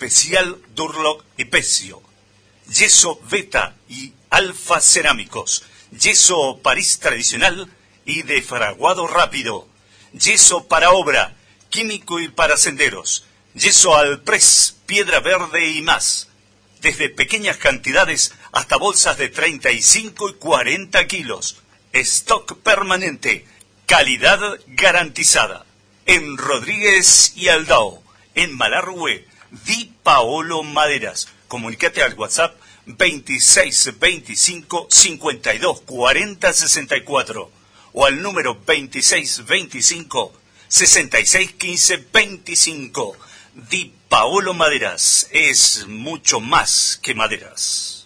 especial Durlock y Pecio. Yeso Beta y Alfa Cerámicos. Yeso París tradicional y de fraguado rápido. Yeso para obra, químico y para senderos. Yeso Alpress, piedra verde y más. Desde pequeñas cantidades hasta bolsas de 35 y 40 kilos. Stock permanente. Calidad garantizada. En Rodríguez y Aldao. En Malargüe. Di Paolo Maderas. Comunicate al WhatsApp 26 25 52 40 64 o al número 26 25 66 15 25. Di Paolo Maderas es mucho más que maderas.